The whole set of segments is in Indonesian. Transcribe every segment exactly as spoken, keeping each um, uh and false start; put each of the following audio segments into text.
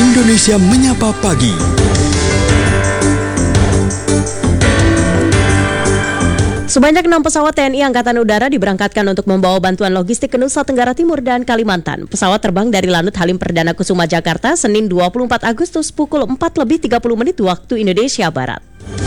Indonesia Menyapa Pagi. Sebanyak enam pesawat T N I Angkatan Udara diberangkatkan untuk membawa bantuan logistik ke Nusa Tenggara Timur dan Kalimantan. Pesawat terbang dari Lanut Halim Perdana Kusuma, Jakarta, Senin dua puluh empat Agustus pukul empat lebih tiga puluh menit waktu Indonesia Barat.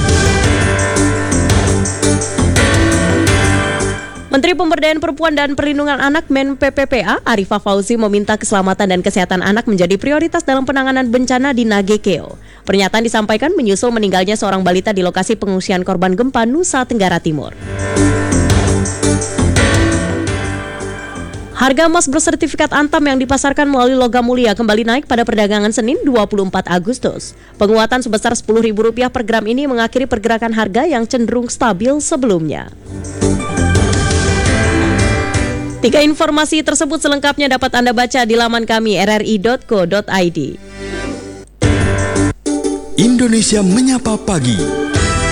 Menteri Pemberdayaan Perempuan dan Perlindungan Anak Men P P P A, Arifah Fauzi, meminta keselamatan dan kesehatan anak menjadi prioritas dalam penanganan bencana di Nagekeo. Pernyataan disampaikan menyusul meninggalnya seorang balita di lokasi pengungsian korban gempa Nusa Tenggara Timur. Harga emas bersertifikat Antam yang dipasarkan melalui Logam Mulia kembali naik pada perdagangan Senin dua puluh empat Agustus. Penguatan sebesar sepuluh ribu rupiah per gram ini mengakhiri pergerakan harga yang cenderung stabil sebelumnya. Tiga informasi tersebut selengkapnya dapat Anda baca di laman kami r r i dot co dot i d. Indonesia Menyapa Pagi.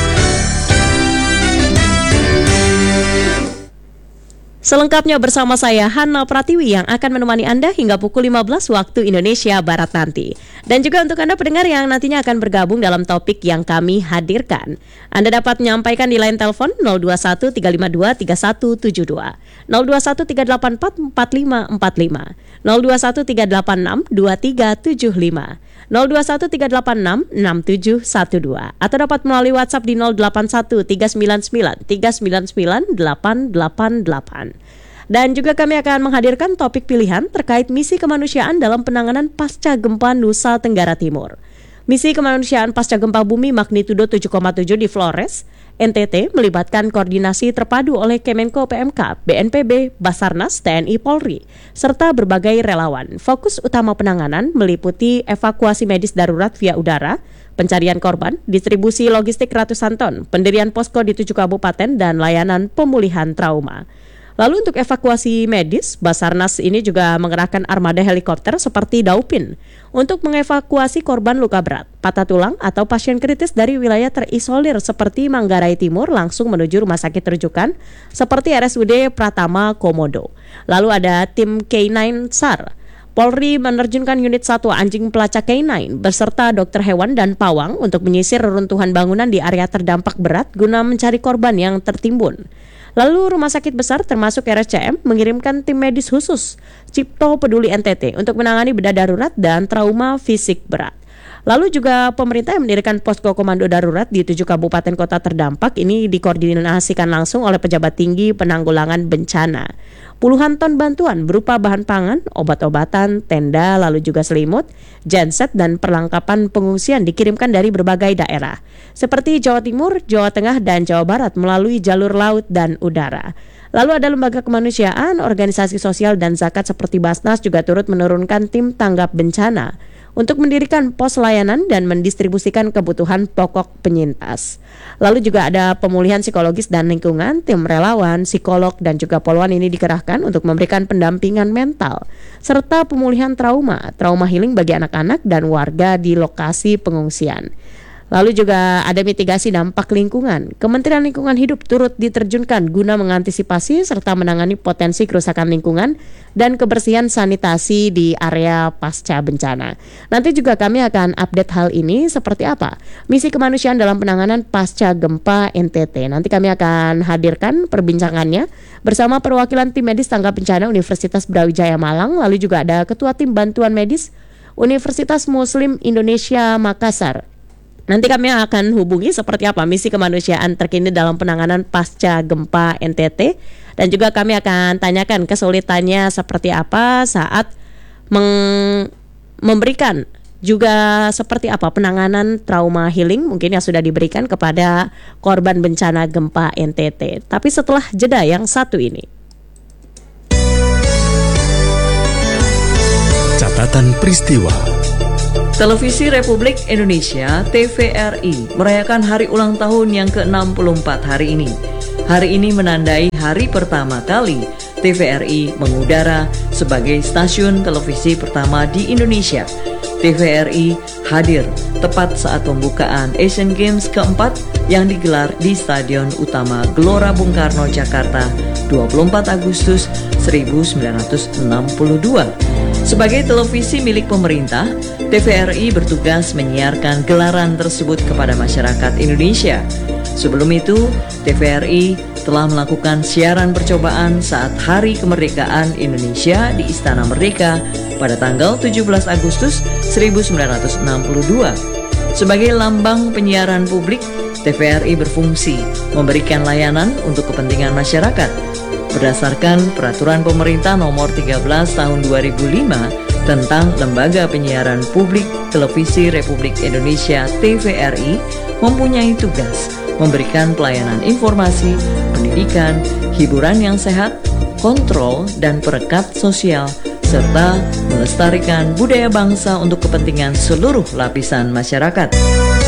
Selengkapnya bersama saya Hana Pratiwi yang akan menemani Anda hingga pukul lima belas waktu Indonesia Barat nanti. Dan juga untuk Anda pendengar yang nantinya akan bergabung dalam topik yang kami hadirkan. Anda dapat menyampaikan di line telepon nol dua satu tiga lima dua tiga satu tujuh dua, nol dua satu tiga delapan empat empat lima empat lima, nol dua satu tiga delapan enam dua tiga tujuh lima, nol dua satu tiga delapan enam enam tujuh satu dua, atau dapat melalui WhatsApp di nol delapan satu tiga sembilan sembilan tiga sembilan sembilan delapan delapan delapan. Dan juga kami akan menghadirkan topik pilihan terkait misi kemanusiaan dalam penanganan pasca gempa Nusa Tenggara Timur. Misi kemanusiaan pasca gempa bumi magnitudo tujuh koma tujuh di Flores, N T T, melibatkan koordinasi terpadu oleh Kemenko P M K, B N P B, Basarnas, T N I, Polri, serta berbagai relawan. Fokus utama penanganan meliputi evakuasi medis darurat via udara, pencarian korban, distribusi logistik ratusan ton, pendirian posko di tujuh kabupaten, dan layanan pemulihan trauma. Lalu untuk evakuasi medis, Basarnas ini juga mengerahkan armada helikopter seperti Daupin untuk mengevakuasi korban luka berat, patah tulang, atau pasien kritis dari wilayah terisolir seperti Manggarai Timur langsung menuju rumah sakit rujukan seperti R S U D Pratama Komodo. Lalu ada tim K sembilan S A R. Polri menerjunkan unit satwa anjing pelacak K sembilan beserta dokter hewan dan pawang untuk menyisir reruntuhan bangunan di area terdampak berat guna mencari korban yang tertimbun. Lalu rumah sakit besar termasuk R S C M mengirimkan tim medis khusus Cipto Peduli N T T untuk menangani bedah darurat dan trauma fisik berat. Lalu juga pemerintah yang mendirikan posko komando darurat di tujuh kabupaten kota terdampak ini dikoordinasikan langsung oleh pejabat tinggi penanggulangan bencana. Puluhan ton bantuan berupa bahan pangan, obat-obatan, tenda, lalu juga selimut, genset, dan perlengkapan pengungsian dikirimkan dari berbagai daerah, seperti Jawa Timur, Jawa Tengah, dan Jawa Barat melalui jalur laut dan udara. Lalu ada lembaga kemanusiaan, organisasi sosial, dan zakat seperti Basnas juga turut menurunkan tim tanggap bencana untuk mendirikan pos layanan dan mendistribusikan kebutuhan pokok penyintas. Lalu juga ada pemulihan psikologis dan lingkungan, tim relawan, psikolog, dan juga poluan ini dikerahkan untuk memberikan pendampingan mental, serta pemulihan trauma, trauma healing bagi anak-anak dan warga di lokasi pengungsian. Lalu juga ada mitigasi dampak lingkungan. Kementerian Lingkungan Hidup turut diterjunkan guna mengantisipasi serta menangani potensi kerusakan lingkungan dan kebersihan sanitasi di area pasca bencana. Nanti juga kami akan update hal ini seperti apa misi kemanusiaan dalam penanganan pasca gempa N T T. Nanti kami akan hadirkan perbincangannya bersama perwakilan tim medis tanggap bencana Universitas Brawijaya Malang. Lalu juga ada Ketua Tim Bantuan Medis Universitas Muslim Indonesia Makassar. Nanti kami akan hubungi seperti apa misi kemanusiaan terkini dalam penanganan pasca gempa N T T, dan juga kami akan tanyakan kesulitannya seperti apa saat meng- memberikan juga seperti apa penanganan trauma healing mungkin yang sudah diberikan kepada korban bencana gempa N T T. Tapi setelah jeda yang satu ini. Catatan peristiwa. Televisi Republik Indonesia T V R I merayakan hari ulang tahun yang ke enam puluh empat hari ini. Hari ini menandai hari pertama kali T V R I mengudara sebagai stasiun televisi pertama di Indonesia. T V R I hadir tepat saat pembukaan Asian Games keempat yang digelar di Stadion Utama Gelora Bung Karno, Jakarta, dua puluh empat Agustus seribu sembilan ratus enam puluh dua. Sebagai televisi milik pemerintah, T V R I bertugas menyiarkan gelaran tersebut kepada masyarakat Indonesia. Sebelum itu, T V R I telah melakukan siaran percobaan saat Hari Kemerdekaan Indonesia di Istana Merdeka pada tanggal tujuh belas Agustus seribu sembilan ratus enam puluh dua. Sebagai lambang penyiaran publik, T V R I berfungsi memberikan layanan untuk kepentingan masyarakat. Berdasarkan Peraturan Pemerintah Nomor tiga belas Tahun dua ribu lima tentang Lembaga Penyiaran Publik Televisi Republik Indonesia T V R I mempunyai tugas memberikan pelayanan informasi, pendidikan, hiburan yang sehat, kontrol dan perekat sosial, serta melestarikan budaya bangsa untuk kepentingan seluruh lapisan masyarakat.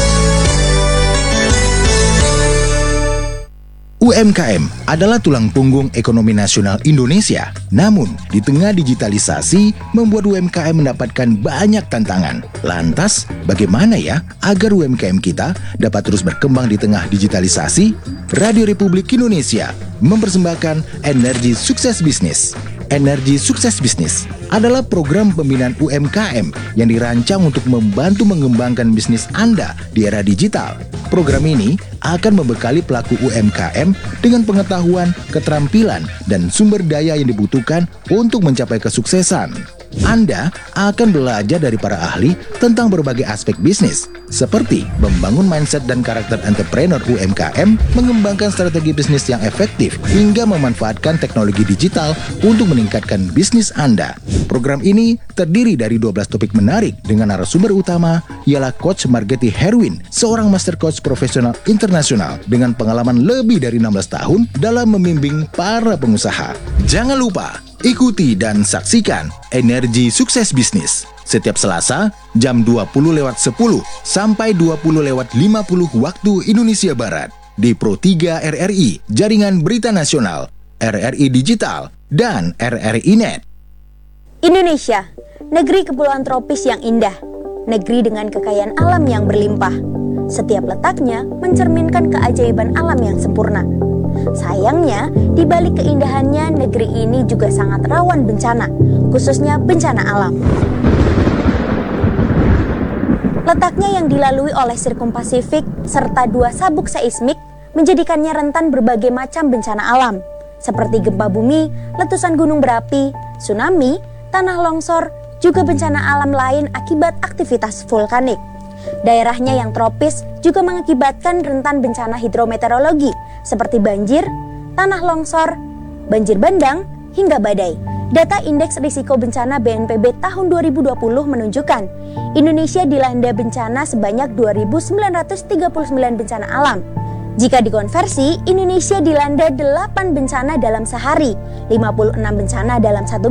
U M K M adalah tulang punggung ekonomi nasional Indonesia. Namun, di tengah digitalisasi, membuat U M K M mendapatkan banyak tantangan. Lantas, bagaimana ya agar U M K M kita dapat terus berkembang di tengah digitalisasi? Radio Republik Indonesia mempersembahkan Energi Sukses Bisnis. Energi Sukses Bisnis adalah program pembinaan U M K M yang dirancang untuk membantu mengembangkan bisnis Anda di era digital. Program ini akan membekali pelaku U M K M dengan pengetahuan, keterampilan, dan sumber daya yang dibutuhkan untuk mencapai kesuksesan. Anda akan belajar dari para ahli tentang berbagai aspek bisnis, seperti membangun mindset dan karakter entrepreneur U M K M, mengembangkan strategi bisnis yang efektif, hingga memanfaatkan teknologi digital untuk meningkatkan bisnis Anda. Program ini terdiri dari dua belas topik menarik dengan narasumber utama ialah Coach Margeti Herwin, seorang master coach profesional internasional dengan pengalaman lebih dari enam belas tahun dalam membimbing para pengusaha. Jangan lupa ikuti dan saksikan Energi Sukses Bisnis setiap Selasa jam dua puluh lewat sepuluh sampai dua puluh lewat lima puluh waktu Indonesia Barat di Pro tiga R R I, Jaringan Berita Nasional, R R I Digital, dan R R I Net. Indonesia, negeri kepulauan tropis yang indah, negeri dengan kekayaan alam yang berlimpah. Setiap letaknya mencerminkan keajaiban alam yang sempurna. Sayangnya, di balik keindahannya, negeri ini juga sangat rawan bencana, khususnya bencana alam. Letaknya yang dilalui oleh Sirkum Pasifik serta dua sabuk seismik menjadikannya rentan berbagai macam bencana alam, seperti gempa bumi, letusan gunung berapi, tsunami, tanah longsor, juga bencana alam lain akibat aktivitas vulkanik. Daerahnya yang tropis juga mengakibatkan rentan bencana hidrometeorologi seperti banjir, tanah longsor, banjir bandang, hingga badai. Data Indeks Risiko Bencana B N P B tahun dua ribu dua puluh menunjukkan Indonesia dilanda bencana sebanyak dua ribu sembilan ratus tiga puluh sembilan bencana alam. Jika dikonversi, Indonesia dilanda delapan bencana dalam sehari, lima puluh enam bencana dalam satu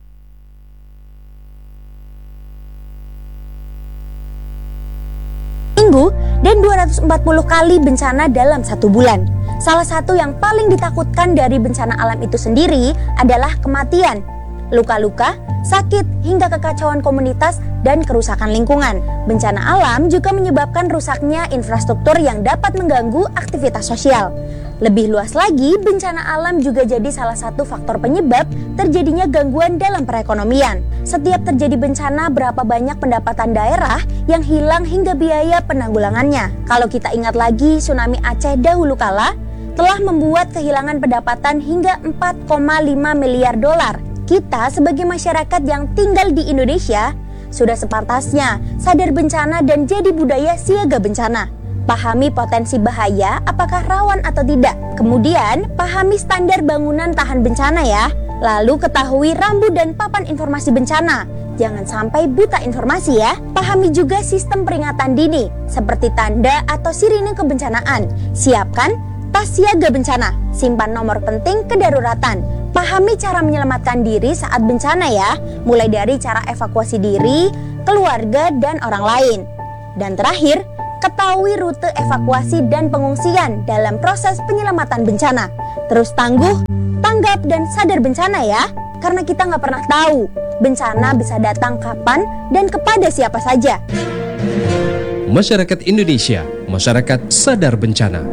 minggu, dan dua ratus empat puluh kali bencana dalam satu bulan. Salah satu yang paling ditakutkan dari bencana alam itu sendiri adalah kematian, luka-luka, sakit, hingga kekacauan komunitas dan kerusakan lingkungan. Bencana alam juga menyebabkan rusaknya infrastruktur yang dapat mengganggu aktivitas sosial. Lebih luas lagi, bencana alam juga jadi salah satu faktor penyebab terjadinya gangguan dalam perekonomian. Setiap terjadi bencana, berapa banyak pendapatan daerah yang hilang hingga biaya penanggulangannya. Kalau kita ingat lagi, tsunami Aceh dahulu kala telah membuat kehilangan pendapatan hingga empat koma lima miliar dolar. Kita sebagai masyarakat yang tinggal di Indonesia sudah sepantasnya sadar bencana dan jadi budaya siaga bencana. Pahami potensi bahaya, apakah rawan atau tidak. Kemudian, pahami standar bangunan tahan bencana ya. Lalu ketahui rambu dan papan informasi bencana. Jangan sampai buta informasi ya. Pahami juga sistem peringatan dini, seperti tanda atau sirine kebencanaan. Siapkan tas siaga bencana, simpan nomor penting kedaruratan. Pahami cara menyelamatkan diri saat bencana ya, mulai dari cara evakuasi diri, keluarga, dan orang lain. Dan terakhir, ketahui rute evakuasi dan pengungsian dalam proses penyelamatan bencana. Terus tangguh, tanggap, dan sadar bencana ya, karena kita nggak pernah tahu bencana bisa datang kapan dan kepada siapa saja. Masyarakat Indonesia, masyarakat sadar bencana.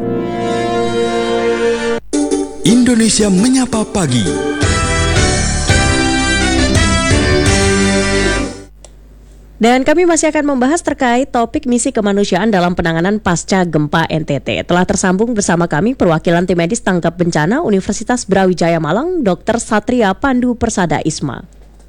Indonesia Menyapa Pagi. Dan kami masih akan membahas terkait topik misi kemanusiaan dalam penanganan pasca gempa N T T. Telah tersambung bersama kami perwakilan tim medis tanggap bencana Universitas Brawijaya Malang, Dokter Satria Pandu Persada Isma.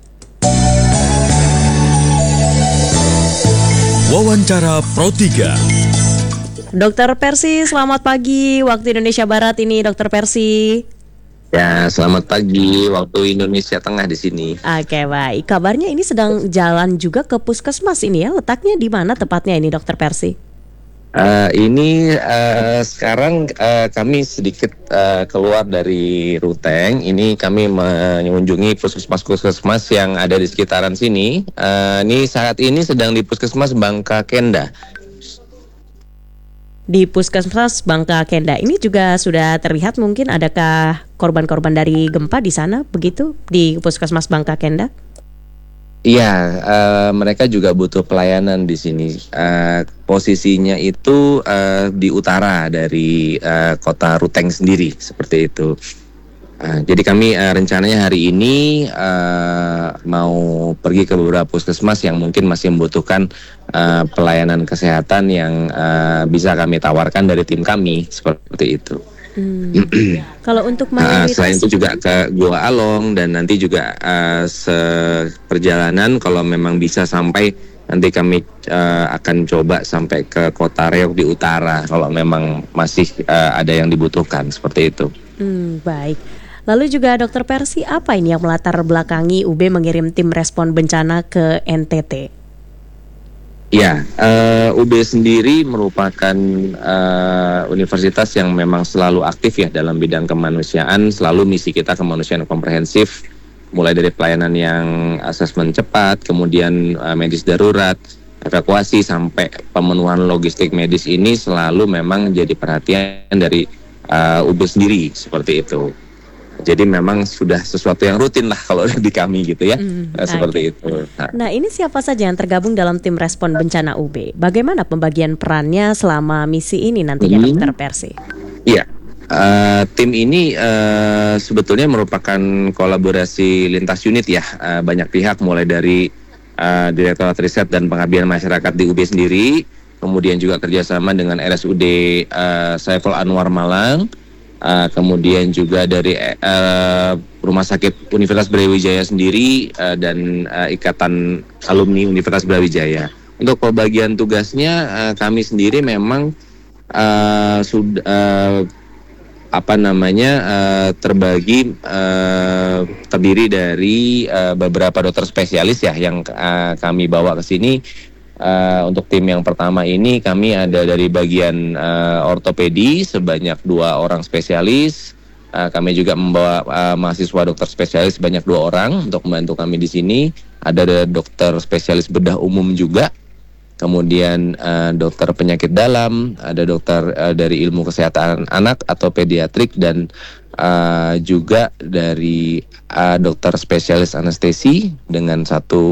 Wawancara Pro tiga. Dokter Persi, selamat pagi waktu Indonesia Barat ini, Dokter Persi. Ya, selamat pagi waktu Indonesia Tengah di sini. Oke, baik. Kabarnya ini sedang jalan juga ke puskesmas ini ya. Letaknya di mana tepatnya ini, Dokter Persi? Uh, ini uh, sekarang uh, kami sedikit uh, keluar dari Ruteng. Ini kami mengunjungi puskesmas-puskesmas yang ada di sekitaran sini. Uh, ini saat ini sedang di puskesmas Bangka Kenda. Di puskesmas Bangka Kenda ini juga sudah terlihat mungkin adakah korban-korban dari gempa di sana begitu di puskesmas Bangka Kenda? Iya, uh, mereka juga butuh pelayanan di sini. Uh, posisinya itu uh, di utara dari uh, kota Ruteng sendiri, seperti itu. Uh, jadi kami uh, rencananya hari ini uh, mau pergi ke beberapa puskesmas yang mungkin masih membutuhkan uh, pelayanan kesehatan yang uh, bisa kami tawarkan dari tim kami, seperti itu. Hmm. Kalau untuk Uh, mayoritas selain itu juga ke Gua Along dan nanti juga uh, seperjalanan kalau memang bisa sampai nanti kami uh, akan coba sampai ke Kota Reog di utara kalau memang masih uh, ada yang dibutuhkan seperti itu. Hmm, baik. Lalu juga Dokter Persi, apa ini yang melatar belakangi U B mengirim tim respon bencana ke N T T? Ya, uh, U B sendiri merupakan uh, universitas yang memang selalu aktif ya dalam bidang kemanusiaan. Selalu misi kita kemanusiaan komprehensif, mulai dari pelayanan yang asesmen cepat, kemudian uh, medis darurat, evakuasi, sampai pemenuhan logistik medis ini selalu memang jadi perhatian dari uh, U B sendiri, seperti itu. Jadi memang sudah sesuatu yang rutin lah kalau di kami gitu ya, Hmm, nah, seperti okay. itu. Nah, Nah, ini siapa saja yang tergabung dalam tim respon bencana U B? Bagaimana pembagian perannya selama misi ini nantinya, Hmm. Dokter Persi? Iya, uh, tim ini uh, sebetulnya merupakan kolaborasi lintas unit ya, uh, banyak pihak mulai dari uh, Direktorat Riset dan Pengabdian Masyarakat di U B sendiri, kemudian juga kerjasama dengan R S U D uh, Saiful Anwar Malang, uh, kemudian juga dari uh, Rumah Sakit Universitas Brawijaya sendiri uh, dan uh, Ikatan Alumni Universitas Brawijaya. Untuk pembagian tugasnya uh, kami sendiri memang uh, sudah uh, apa namanya uh, terbagi uh, terdiri dari uh, beberapa dokter spesialis ya yang uh, kami bawa ke sini. Uh, untuk tim yang pertama ini kami ada dari bagian uh, ortopedi sebanyak dua orang spesialis. Uh, kami juga membawa uh, mahasiswa dokter spesialis sebanyak dua orang untuk membantu kami di sini. Ada dokter spesialis bedah umum juga. Kemudian uh, dokter penyakit dalam, ada dokter uh, dari ilmu kesehatan anak atau pediatrik, dan uh, juga dari uh, dokter spesialis anestesi dengan satu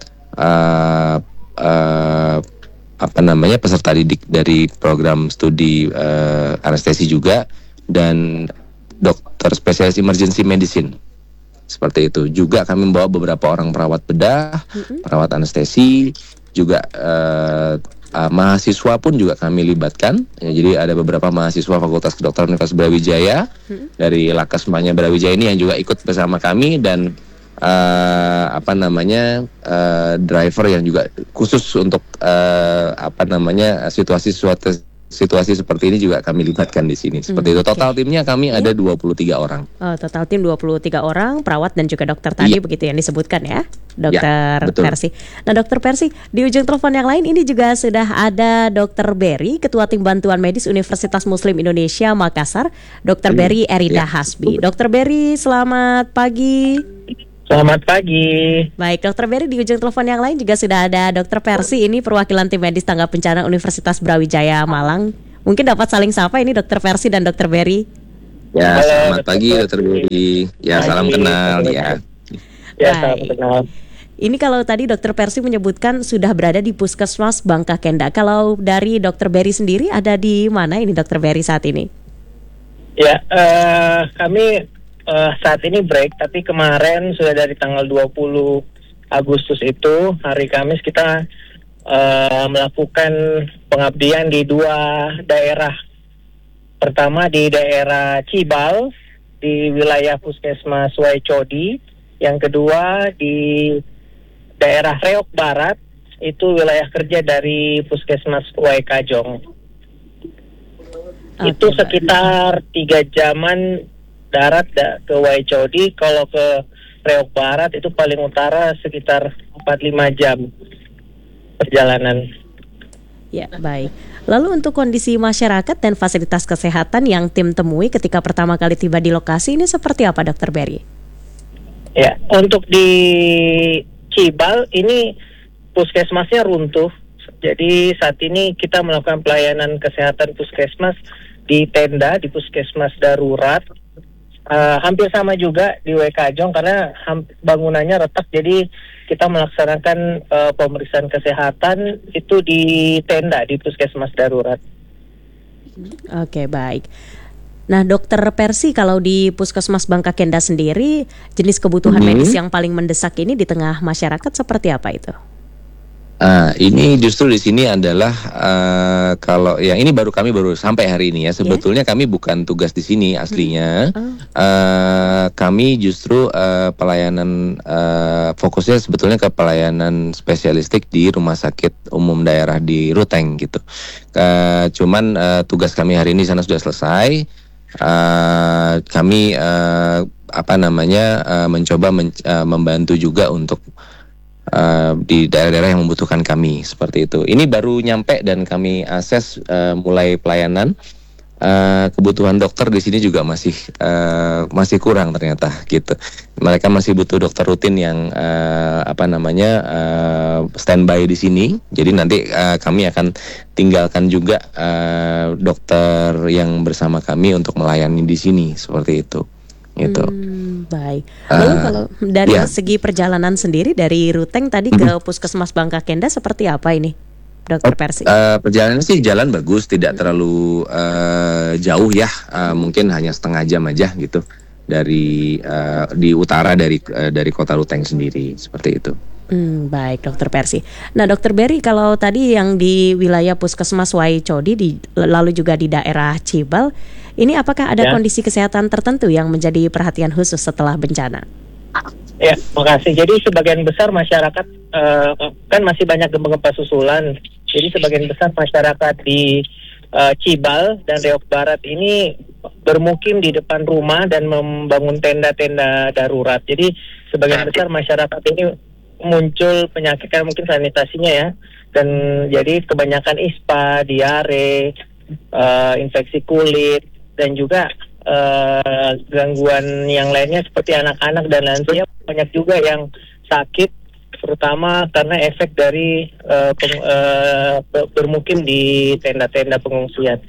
uh, uh, apa namanya peserta didik dari program studi uh, anestesi juga, dan dokter spesialis emergency medicine. Seperti itu. Juga kami membawa beberapa orang perawat bedah, mm-hmm. perawat anestesi, juga uh, uh, mahasiswa pun juga kami libatkan. Ya, jadi ada beberapa mahasiswa Fakultas Kedokteran Universitas Brawijaya hmm. dari Lakesmanya Brawijaya ini yang juga ikut bersama kami, dan uh, apa namanya uh, driver yang juga khusus untuk uh, apa namanya situasi suatu situasi seperti ini juga kami libatkan di sini. Seperti hmm, itu. Total okay. timnya kami yeah. ada dua puluh tiga orang. Oh, total tim dua puluh tiga orang, perawat dan juga dokter tadi yeah. begitu yang disebutkan ya, Dokter yeah, Persi. Nah, Dokter Persi, di ujung telepon yang lain ini juga sudah ada Dokter Berry, Ketua Tim Bantuan Medis Universitas Muslim Indonesia Makassar, Dokter hmm. Berry Erida yeah. Hasbi. Dokter Berry, selamat pagi. Selamat pagi. Baik, Dokter Berry, di ujung telepon yang lain juga sudah ada Dokter Persi, ini perwakilan tim medis tanggap bencana Universitas Brawijaya Malang. Mungkin dapat saling sapa ini Dokter Persi dan Dokter Berry. Ya, selamat pagi Dokter Berry. Ya, pagi. Salam kenal ya. Ya, salam kenal. Ini kalau tadi Dokter Persi menyebutkan sudah berada di Puskesmas Bangka Kenda. Kalau dari Dokter Berry sendiri ada di mana ini Dokter Berry saat ini? Ya, uh, kami Uh, saat ini break, tapi kemarin sudah dari tanggal dua puluh Agustus itu hari Kamis kita uh, melakukan pengabdian di dua daerah. Pertama di daerah Cibal di wilayah Puskesmas Waicodi, yang kedua di daerah Reok Barat itu wilayah kerja dari Puskesmas Waikajong. Oke, Itu baik. sekitar tiga jaman darat da- ke Waicodi. Kalau ke Reok Barat itu paling utara sekitar empat lima jam perjalanan. Ya, baik. Lalu untuk kondisi masyarakat dan fasilitas kesehatan yang tim temui ketika pertama kali tiba di lokasi ini seperti apa, Dokter Berry? Ya, untuk di Cibal ini puskesmasnya runtuh. Jadi saat ini kita melakukan pelayanan kesehatan puskesmas di tenda, di puskesmas darurat. Uh, hampir sama juga di Waikajong karena ham- bangunannya retak, jadi kita melaksanakan uh, pemeriksaan kesehatan itu di tenda, di puskesmas darurat. Oke, baik. Nah, Dokter Persi, kalau di Puskesmas Bangkakenda sendiri, jenis kebutuhan Mhm. medis yang paling mendesak ini di tengah masyarakat seperti apa itu? Ah, ini justru di sini adalah uh, kalau yang ini baru kami baru sampai hari ini ya. Sebetulnya kami bukan tugas di sini aslinya. Oh. Uh, kami justru uh, pelayanan uh, fokusnya sebetulnya ke pelayanan spesialistik di Rumah Sakit Umum Daerah di Ruteng gitu. Uh, cuman uh, tugas kami hari ini sana sudah selesai. Uh, kami uh, apa namanya uh, mencoba men- uh, membantu juga untuk Uh, di daerah-daerah yang membutuhkan kami seperti itu. Ini baru nyampe dan kami akses uh, mulai pelayanan. Uh, kebutuhan dokter di sini juga masih uh, masih kurang ternyata gitu. Mereka masih butuh dokter rutin yang uh, apa namanya uh, standby di sini. Jadi nanti uh, kami akan tinggalkan juga uh, dokter yang bersama kami untuk melayani di sini seperti itu. Gitu. Hmm, baik. Lalu Uh, kalau dari ya. segi perjalanan sendiri dari Ruteng tadi ke Puskesmas Bangkakenda seperti apa ini, Dokter Persi? Uh, perjalanan sih jalan bagus, tidak terlalu uh, jauh ya, uh, mungkin hanya setengah jam aja gitu dari uh, di utara dari uh, dari kota Ruteng sendiri seperti itu. Hmm, baik, Dokter Persi. Nah, Dokter Berry, kalau tadi yang di wilayah Puskesmas Waicodi, di, lalu juga di daerah Cibal, ini apakah ada Ya. kondisi kesehatan tertentu yang menjadi perhatian khusus setelah bencana? Ya, makasih. Jadi sebagian besar masyarakat uh, kan masih banyak gempa-gempa susulan. Jadi sebagian besar masyarakat di uh, Cibal dan Reok Barat ini bermukim di depan rumah dan membangun tenda-tenda darurat. Jadi sebagian besar masyarakat ini muncul penyakit kan mungkin sanitasinya ya, dan jadi kebanyakan ispa, diare, uh, infeksi kulit, dan juga uh, gangguan yang lainnya seperti anak-anak dan lansia. Banyak juga yang sakit, terutama karena efek dari uh, peng- uh, bermukim di tenda-tenda pengungsian.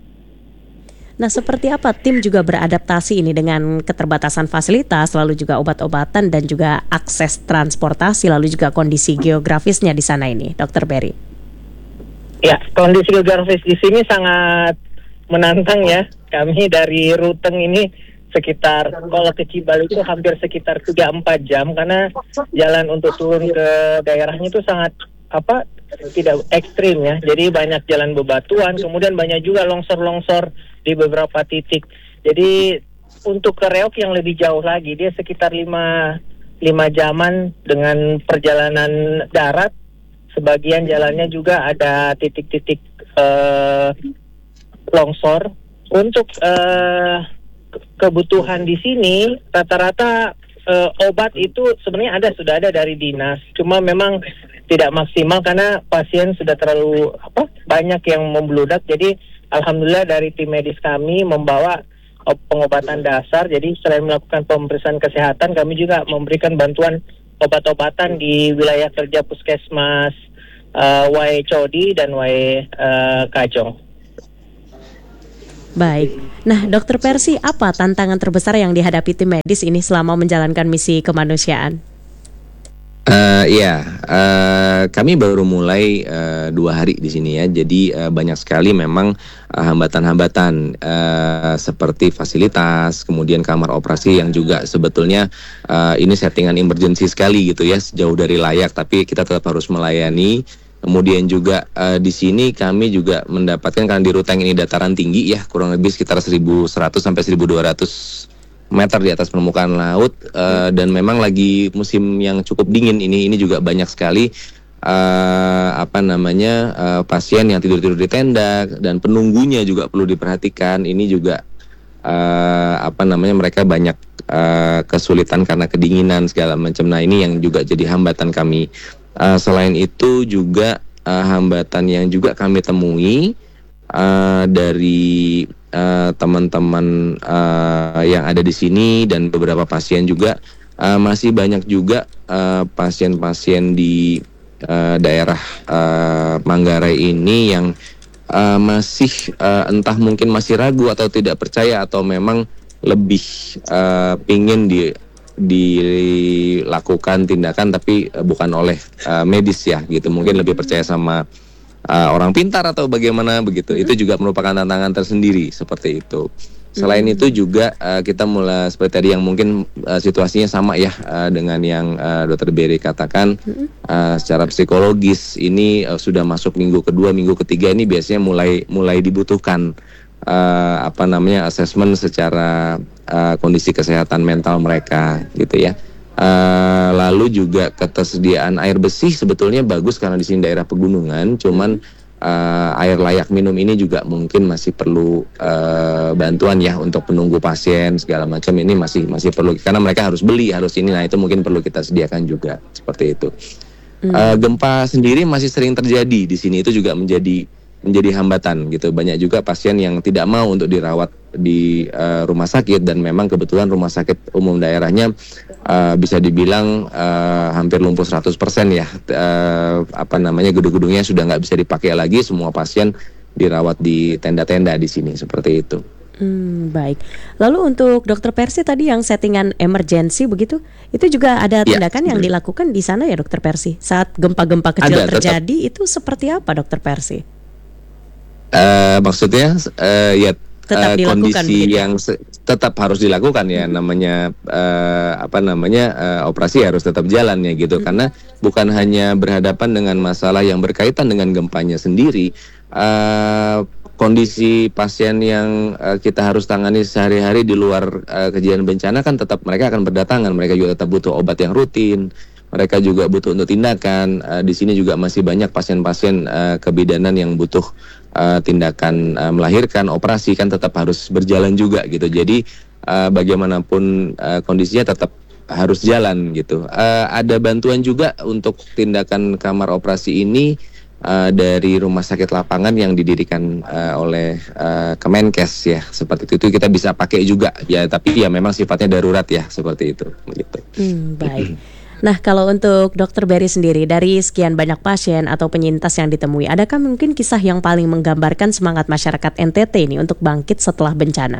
Nah, seperti apa tim juga beradaptasi ini dengan keterbatasan fasilitas, lalu juga obat-obatan dan juga akses transportasi, lalu juga kondisi geografisnya di sana ini, Dokter Berry? Ya, kondisi geografis di sini sangat menantang ya. Kami dari Ruteng ini sekitar, kalau ke Cibal itu hampir sekitar tiga sampai empat jam, karena jalan untuk turun ke daerahnya itu sangat apa tidak ekstrim ya. Jadi banyak jalan bebatuan, kemudian banyak juga longsor-longsor di beberapa titik. Jadi untuk ke Reok yang lebih jauh lagi, dia sekitar lima jaman dengan perjalanan darat. Sebagian jalannya juga ada titik-titik uh, longsor. Untuk uh, kebutuhan di sini rata-rata uh, obat itu sebenarnya ada sudah ada dari dinas. Cuma memang tidak maksimal karena pasien sudah terlalu apa banyak yang membludak. Jadi alhamdulillah dari tim medis kami membawa pengobatan dasar. Jadi selain melakukan pemeriksaan kesehatan, kami juga memberikan bantuan obat-obatan di wilayah kerja Puskesmas uh, Waicodi dan Waikajong. Baik. Nah, Dokter Persi, apa tantangan terbesar yang dihadapi tim medis ini selama menjalankan misi kemanusiaan? Uh, ya, uh, kami baru mulai uh, dua hari di sini ya. Jadi uh, banyak sekali memang uh, hambatan-hambatan uh, seperti fasilitas, kemudian kamar operasi yang juga sebetulnya uh, ini settingan emergency sekali gitu ya, sejauh dari layak. Tapi kita tetap harus melayani. Kemudian juga uh, di sini kami juga mendapatkan, karena di Ruteng ini dataran tinggi ya, kurang lebih sekitar seribu seratus sampai seribu dua ratus meter di atas permukaan laut, uh, dan memang lagi musim yang cukup dingin ini ini juga banyak sekali uh, apa namanya uh, pasien yang tidur-tidur di tenda, dan penunggunya juga perlu diperhatikan. Ini juga uh, apa namanya mereka banyak uh, kesulitan karena kedinginan segala macam. Nah, ini yang juga jadi hambatan kami. Uh, selain itu juga uh, hambatan yang juga kami temui uh, dari Uh, teman-teman uh, yang ada di sini dan beberapa pasien juga, uh, masih banyak juga uh, pasien-pasien di uh, daerah uh, Manggarai ini yang uh, masih uh, entah mungkin masih ragu atau tidak percaya, atau memang lebih uh, pingin di dilakukan tindakan tapi uh, bukan oleh uh, medis ya gitu, mungkin lebih percaya sama Uh, orang pintar atau bagaimana begitu. Itu juga merupakan tantangan tersendiri seperti itu. Selain hmm. itu juga uh, kita mulai seperti tadi yang mungkin uh, situasinya sama ya uh, dengan yang uh, Dokter Berry katakan, uh, secara psikologis ini uh, sudah masuk minggu kedua, minggu ketiga ini biasanya mulai mulai dibutuhkan uh, apa namanya asesmen secara uh, kondisi kesehatan mental mereka gitu ya. Uh, lalu juga ketersediaan air bersih sebetulnya bagus karena di sini daerah pegunungan, cuman uh, air layak minum ini juga mungkin masih perlu uh, bantuan ya untuk penunggu pasien segala macam, ini masih masih perlu karena mereka harus beli harus ini, nah itu mungkin perlu kita sediakan juga seperti itu. Hmm. Uh, gempa sendiri masih sering terjadi di sini, itu juga menjadi menjadi hambatan gitu. Banyak juga pasien yang tidak mau untuk dirawat di uh, rumah sakit, dan memang kebetulan rumah sakit umum daerahnya uh, bisa dibilang uh, hampir lumpuh seratus persen ya. Uh, apa namanya gedung-gedungnya sudah nggak bisa dipakai lagi, semua pasien dirawat di tenda-tenda di sini seperti itu. Hmm, baik. Lalu untuk Dokter Persi tadi yang settingan emergency begitu, itu juga ada tindakan ya, yang dilakukan di sana ya Dokter Persi saat gempa-gempa kecil ada, terjadi tetap. Itu seperti apa Dokter Persi? Uh, maksudnya uh, ya tetap uh, kondisi begitu? Yang se- tetap harus dilakukan ya, hmm. namanya uh, apa namanya uh, operasi harus tetap jalan ya gitu, hmm. karena bukan hanya berhadapan dengan masalah yang berkaitan dengan gempanya sendiri, uh, kondisi pasien yang uh, kita harus tangani sehari-hari di luar uh, kejadian bencana kan tetap mereka akan berdatangan, mereka juga tetap butuh obat yang rutin. Mereka juga butuh untuk tindakan. Uh, di sini juga masih banyak pasien-pasien uh, kebidanan yang butuh uh, tindakan uh, melahirkan, operasi kan tetap harus berjalan juga gitu. Jadi uh, bagaimanapun uh, kondisinya tetap harus jalan gitu. Uh, ada bantuan juga untuk tindakan kamar operasi ini uh, dari rumah sakit lapangan yang didirikan uh, oleh uh, Kemenkes ya. Seperti itu, itu kita bisa pakai juga ya. Tapi ya memang sifatnya darurat ya seperti itu. Gitu. Hmm, baik. Nah, kalau untuk Dokter Berry sendiri, dari sekian banyak pasien atau penyintas yang ditemui, adakah mungkin kisah yang paling menggambarkan semangat masyarakat N T T ini untuk bangkit setelah bencana?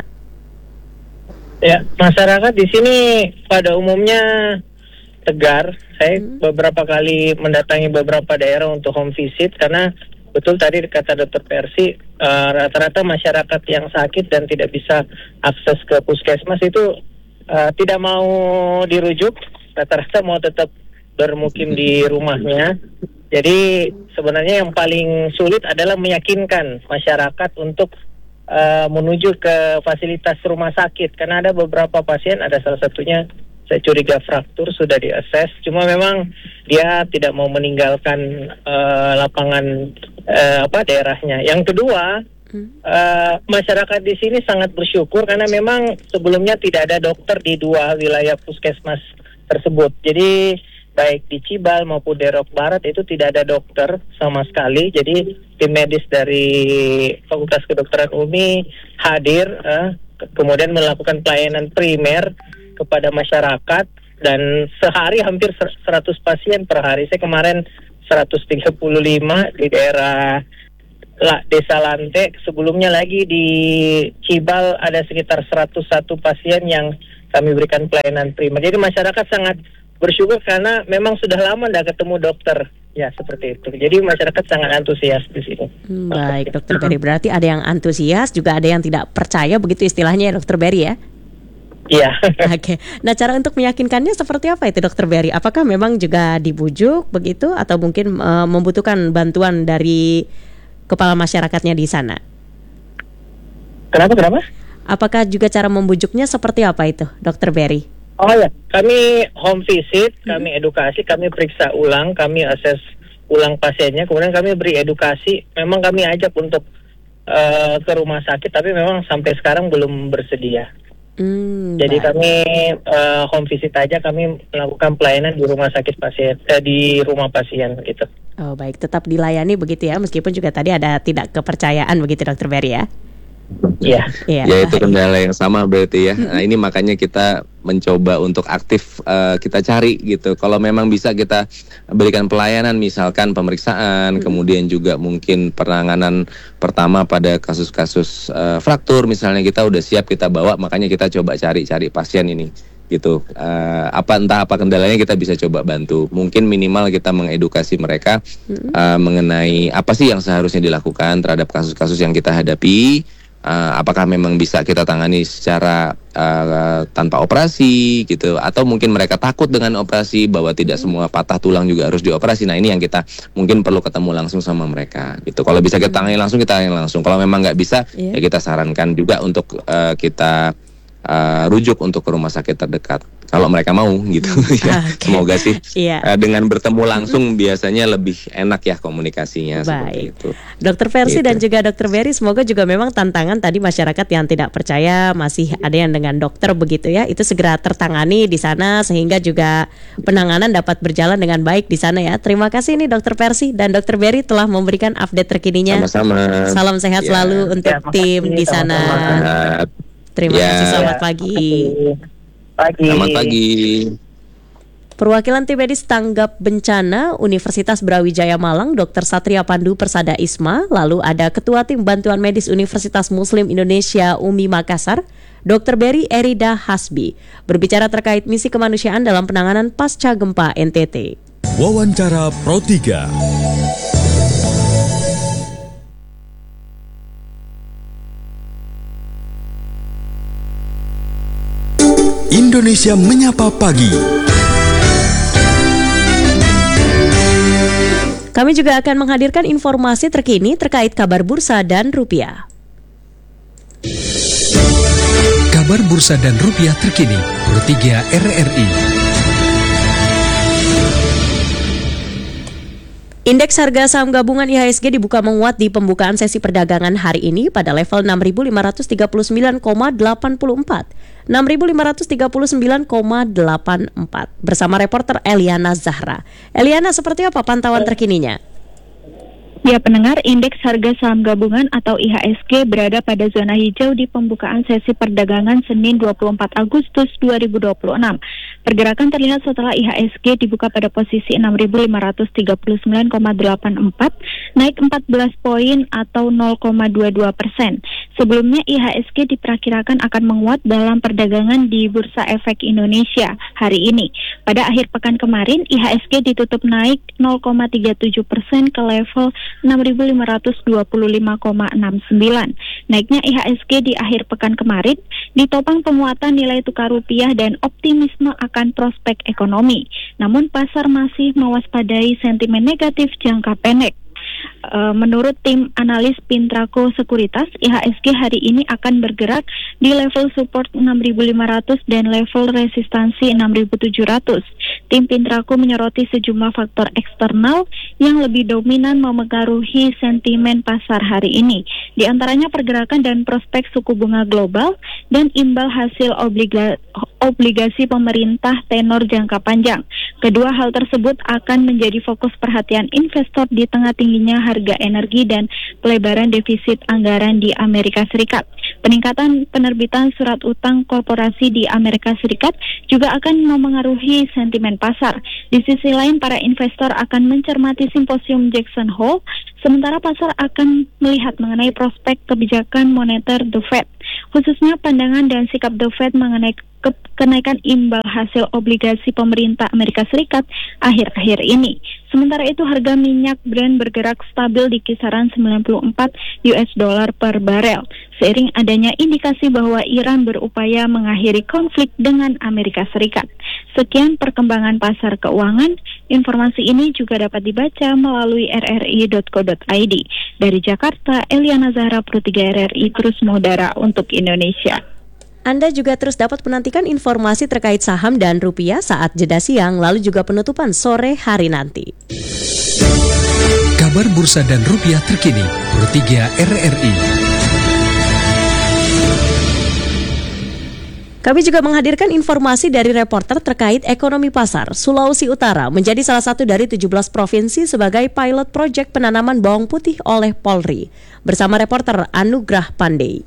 Ya, masyarakat di sini pada umumnya tegar. Saya hmm. beberapa kali mendatangi beberapa daerah untuk home visit, karena betul tadi kata Dokter Persi, uh, rata-rata masyarakat yang sakit dan tidak bisa akses ke puskesmas itu uh, tidak mau dirujuk. Rata-rata mau tetap bermukim di rumahnya. Jadi sebenarnya yang paling sulit adalah meyakinkan masyarakat untuk uh, menuju ke fasilitas rumah sakit. Karena ada beberapa pasien, ada salah satunya saya curiga fraktur, sudah diakses. Cuma memang dia tidak mau meninggalkan uh, lapangan uh, apa daerahnya. Yang kedua, uh, masyarakat di sini sangat bersyukur karena memang sebelumnya tidak ada dokter di dua wilayah puskesmas tersebut. Jadi baik di Cibal maupun Depok Barat itu tidak ada dokter sama sekali. Jadi tim medis dari Fakultas Kedokteran U M I hadir, eh, kemudian melakukan pelayanan primer kepada masyarakat, dan sehari hampir seratus pasien per hari. Saya kemarin seratus tiga puluh lima di daerah La, Desa Lante. Sebelumnya lagi di Cibal ada sekitar seratus satu pasien yang kami berikan pelayanan primer. Jadi masyarakat sangat bersyukur karena memang sudah lama tidak ketemu dokter. Ya, seperti itu. Jadi masyarakat sangat antusias di sini. Hmm, baik, Dokter Berry. Berarti ada yang antusias, juga ada yang tidak percaya, begitu istilahnya ya, Dokter Berry ya? Iya. Oke. Nah, cara untuk meyakinkannya seperti apa itu, Dokter Berry? Apakah memang juga dibujuk begitu, atau mungkin uh, membutuhkan bantuan dari kepala masyarakatnya di sana? Kenapa, kenapa? Apakah juga cara membujuknya seperti apa itu, Dokter Berry? Oh ya, kami home visit, kami edukasi, kami periksa ulang, kami akses ulang pasiennya, kemudian kami beri edukasi. Memang kami ajak untuk uh, ke rumah sakit, tapi memang sampai sekarang belum bersedia. Hmm, Jadi baik. kami uh, home visit aja, kami melakukan pelayanan di rumah sakit pasien, eh, di rumah pasien gitu. Oh baik, tetap dilayani begitu ya, meskipun juga tadi ada tidak kepercayaan begitu, Dokter Berry ya? Iya. Iya. Ya itu kendala yang sama berarti ya. Nah ini makanya kita mencoba untuk aktif uh, kita cari gitu. Kalau memang bisa kita berikan pelayanan, misalkan pemeriksaan, kemudian juga mungkin penanganan pertama pada kasus-kasus uh, fraktur, misalnya kita udah siap kita bawa, makanya kita coba cari-cari pasien ini gitu. Uh, apa entah apa kendalanya kita bisa coba bantu. Mungkin minimal kita mengedukasi mereka uh, mengenai apa sih yang seharusnya dilakukan terhadap kasus-kasus yang kita hadapi. Uh, apakah memang bisa kita tangani secara uh, tanpa operasi gitu, atau mungkin mereka takut dengan operasi bahwa tidak semua patah tulang juga harus dioperasi. Nah ini yang kita mungkin perlu ketemu langsung sama mereka gitu. Kalau bisa kita tangani langsung, kita tangani langsung. Kalau memang nggak bisa, Yeah. ya kita sarankan juga untuk uh, kita uh, rujuk untuk ke rumah sakit terdekat. Kalau mereka mau gitu. Ya, Okay. semoga sih Iya. uh, dengan bertemu langsung biasanya lebih enak ya komunikasinya. Seperti Baik. itu. Dokter Versi Gitu. dan juga Dokter Berry, semoga juga memang tantangan tadi masyarakat yang tidak percaya masih ada yang dengan dokter begitu ya, itu segera tertangani di sana sehingga juga penanganan dapat berjalan dengan baik di sana ya. Terima kasih nih Dokter Versi dan Dokter Berry telah memberikan update terkininya. Sama-sama. Salam sehat Ya. selalu untuk Ya, makasih, tim di sana. sama-sama. Sehat. Terima Ya. kasih, selamat Ya, pagi. Pagi. Selamat pagi. Perwakilan tim medis tanggap bencana Universitas Brawijaya Malang, Dokter Satria Pandu Persada Isma, lalu ada Ketua Tim Bantuan Medis Universitas Muslim Indonesia U M I Makassar, Dokter Berry Erida Hasbi, berbicara terkait misi kemanusiaan dalam penanganan pasca gempa N T T. Wawancara Pro tiga. Indonesia Menyapa Pagi. Kami juga akan menghadirkan informasi terkini terkait kabar bursa dan rupiah. Kabar bursa dan rupiah terkini, Pro tiga R R I. Indeks harga saham gabungan I H S G dibuka menguat di pembukaan sesi perdagangan hari ini pada level enam ribu lima ratus tiga puluh sembilan koma delapan empat, enam ribu lima ratus tiga puluh sembilan koma delapan empat. Bersama reporter Eliana Zahra. Eliana, seperti apa pantauan terkininya? Ya pendengar, indeks harga saham gabungan atau I H S G berada pada zona hijau di pembukaan sesi perdagangan Senin dua puluh empat Agustus dua ribu dua puluh enam. Pergerakan terlihat setelah I H S G dibuka pada posisi enam ribu lima ratus tiga puluh sembilan koma delapan empat, naik empat belas poin atau nol koma dua dua persen. Sebelumnya I H S G diperkirakan akan menguat dalam perdagangan di Bursa Efek Indonesia hari ini. Pada akhir pekan kemarin, I H S G ditutup naik nol koma tiga tujuh persen ke level enam ribu lima ratus dua puluh lima koma enam sembilan. Naiknya I H S G di akhir pekan kemarin ditopang penguatan nilai tukar rupiah dan optimisme akan prospek ekonomi. Namun pasar masih mewaspadai sentimen negatif jangka pendek. Uh, menurut tim analis Pintraco Sekuritas, I H S G hari ini akan bergerak di level support enam ribu lima ratus dan level resistansi enam ribu tujuh ratus. Tim Pintraco menyoroti sejumlah faktor eksternal yang lebih dominan memengaruhi sentimen pasar hari ini. Di antaranya pergerakan dan prospek suku bunga global dan imbal hasil obliga- obligasi pemerintah tenor jangka panjang. Kedua hal tersebut akan menjadi fokus perhatian investor di tengah tingginya harga energi dan pelebaran defisit anggaran di Amerika Serikat. Peningkatan penerbitan surat utang korporasi di Amerika Serikat juga akan memengaruhi sentimen pasar. Di sisi lain, para investor akan mencermati simposium Jackson Hole, sementara pasar akan melihat mengenai prospek kebijakan moneter The Fed. khususnya pandangan dan sikap The Fed mengenai ke- kenaikan imbal hasil obligasi pemerintah Amerika Serikat akhir-akhir ini. Sementara itu harga minyak Brent bergerak stabil di kisaran sembilan puluh empat U S dollar per barel, seiring adanya indikasi bahwa Iran berupaya mengakhiri konflik dengan Amerika Serikat. Sekian perkembangan pasar keuangan. Informasi ini juga dapat dibaca melalui r r i dot co dot i d. Dari Jakarta, Eliana Zahra, Pro tiga R R I, terus mengudara untuk Indonesia. Anda juga terus dapat menantikan informasi terkait saham dan rupiah saat jeda siang, lalu juga penutupan sore hari nanti. Kabar bursa dan rupiah terkini, Pro tiga R R I. Kami juga menghadirkan informasi dari reporter terkait ekonomi pasar. Sulawesi Utara menjadi salah satu dari tujuh belas provinsi sebagai pilot project penanaman bawang putih oleh Polri. Bersama reporter Anugrah Pandey.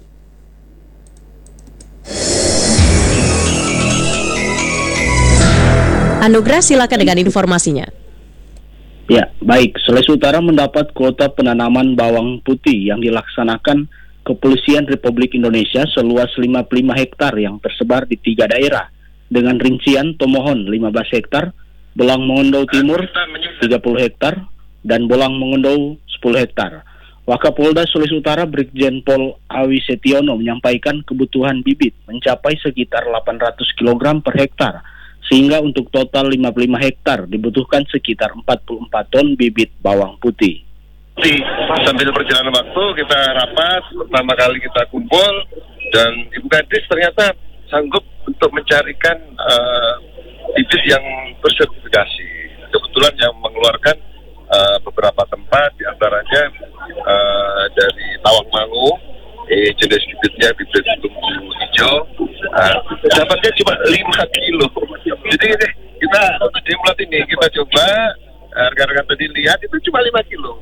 Anugrah, silakan dengan informasinya. Ya, baik. Sulawesi Utara mendapat kuota penanaman bawang putih yang dilaksanakan Kepolisian Republik Indonesia seluas lima puluh lima hektar yang tersebar di tiga daerah dengan rincian Tomohon lima belas hektar, Bolang Mongondo Timur tiga puluh hektar, dan Bolang Mongondo sepuluh hektar. Wakapolda Sulawesi Utara Brigjen Pol Awi Setiono menyampaikan kebutuhan bibit mencapai sekitar delapan ratus kilogram per hektar, sehingga untuk total lima puluh lima hektar dibutuhkan sekitar empat puluh empat ton bibit bawang putih. Sambil perjalanan waktu kita rapat, pertama kali kita kumpul, dan Ibu Kadis ternyata sanggup untuk mencarikan uh, bibit yang bersertifikasi. Kebetulan yang mengeluarkan uh, beberapa tempat, diantaranya uh, dari Tawangmangu, eh, jenis bibitnya bibit tumbuh hijau, uh, dapatnya cuma lima kilo. Jadi kita untuk dimulai ini kita coba, rekan-rekan tadi lihat itu cuma lima kilo.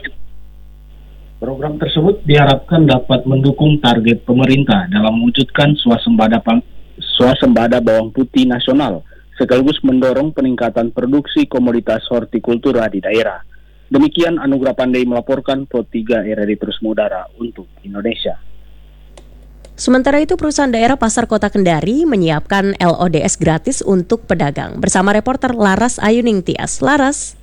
Program tersebut diharapkan dapat mendukung target pemerintah dalam mewujudkan swasembada swasembada bawang putih nasional, sekaligus mendorong peningkatan produksi komoditas hortikultura di daerah. Demikian Anugrah Pandey melaporkan Pro tiga R R I terus mengudara untuk Indonesia. Sementara itu, perusahaan daerah Pasar Kota Kendari menyiapkan L O D S gratis untuk pedagang. Bersama reporter Laras Ayuning Tias. Laras.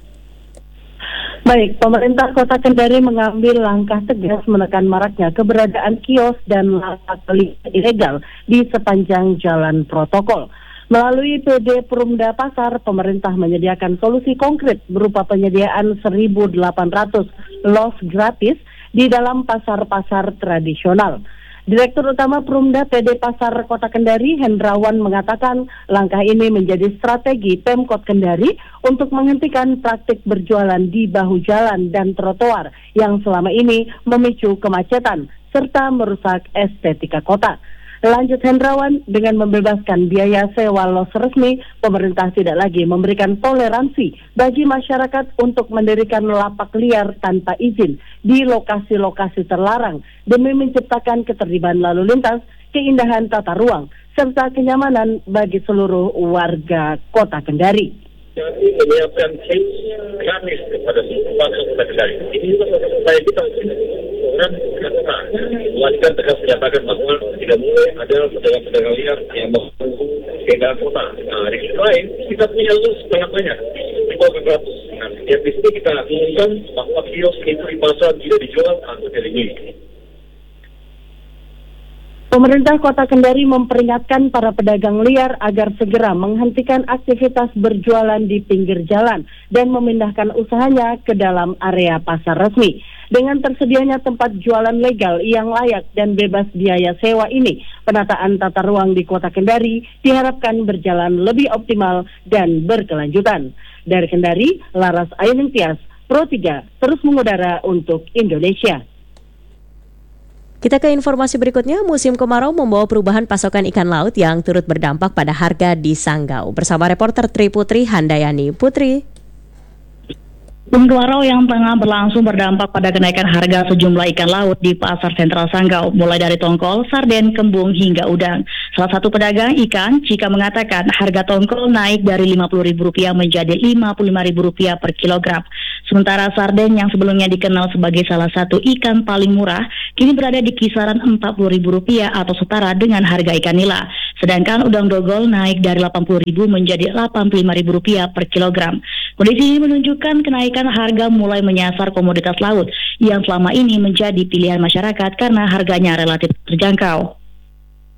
Baik, pemerintah Kota Kendari mengambil langkah tegas menekan maraknya keberadaan kios dan lapak ilegal di sepanjang jalan protokol. Melalui P D Perumda Pasar, pemerintah menyediakan solusi konkret berupa penyediaan seribu delapan ratus los gratis di dalam pasar-pasar tradisional. Direktur Utama Perumda P D Pasar Kota Kendari, Hendrawan, mengatakan langkah ini menjadi strategi Pemkot Kendari untuk menghentikan praktik berjualan di bahu jalan dan trotoar yang selama ini memicu kemacetan serta merusak estetika kota. Lanjut Hendrawan, dengan membebaskan biaya sewa los resmi, pemerintah tidak lagi memberikan toleransi bagi masyarakat untuk mendirikan lapak liar tanpa izin di lokasi-lokasi terlarang demi menciptakan ketertiban lalu lintas, keindahan tata ruang, serta kenyamanan bagi seluruh warga Kota Kendari. Jadi menyiapkan tips gratis kepada semua Kota Kendari. Ini juga supaya kita orang kata, wanita tegas menyatakan bahwa tidak boleh ada pedagang-pedagang liar yang mengganggu keindahan kota. Nah, di sisi lain kita punya lus sangat banyak, di bawah beratus. Nah, yang di sini kita umumkan bahwa kios itu di pasar tidak dijual atau tidak dimiliki. Pemerintah Kota Kendari memperingatkan para pedagang liar agar segera menghentikan aktivitas berjualan di pinggir jalan dan memindahkan usahanya ke dalam area pasar resmi. Dengan tersedianya tempat jualan legal yang layak dan bebas biaya sewa ini, penataan tata ruang di Kota Kendari diharapkan berjalan lebih optimal dan berkelanjutan. Dari Kendari, Laras Ayuning Tias, Pro tiga, terus mengudara untuk Indonesia. Kita ke informasi berikutnya. Musim kemarau membawa perubahan pasokan ikan laut yang turut berdampak pada harga di Sanggau. Bersama reporter Tri Putri Handayani. Putri. Musim kemarau yang tengah berlangsung berdampak pada kenaikan harga sejumlah ikan laut di Pasar Sentral Sanggau, mulai dari tongkol, sarden, kembung, hingga udang. Salah satu pedagang ikan, Cika, mengatakan harga tongkol naik dari lima puluh ribu rupiah menjadi lima puluh lima ribu rupiah per kilogram. Sementara sarden yang sebelumnya dikenal sebagai salah satu ikan paling murah, kini berada di kisaran empat puluh ribu rupiah atau setara dengan harga ikan nila. Sedangkan udang dogol naik dari delapan puluh ribu menjadi delapan puluh lima ribu rupiah per kilogram. Kondisi ini menunjukkan kenaikan harga mulai menyasar komoditas laut yang selama ini menjadi pilihan masyarakat karena harganya relatif terjangkau.